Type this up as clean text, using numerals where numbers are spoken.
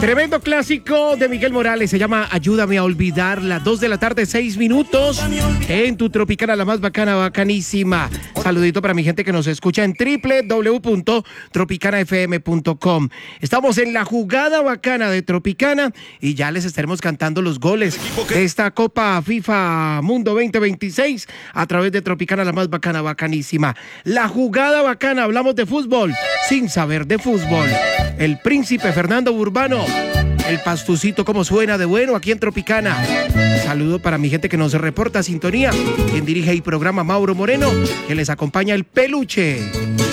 Tremendo clásico de Miguel Morales, se llama Ayúdame a olvidar, las 2 de la tarde, 6 minutos, en tu Tropicana, la más bacana, bacanísima. Saludito para mi gente que nos escucha en www.tropicanafm.com. Estamos en la jugada bacana de Tropicana y ya les estaremos cantando los goles de esta Copa FIFA Mundo 2026 a través de Tropicana, la más bacana, bacanísima. La jugada bacana, hablamos de fútbol sin saber de fútbol. El príncipe Fernando Urbano, el pastucito como suena de bueno aquí en Tropicana. Saludo para mi gente que nos reporta sintonía. Quien dirige y programa Mauro Moreno, que les acompaña el peluche.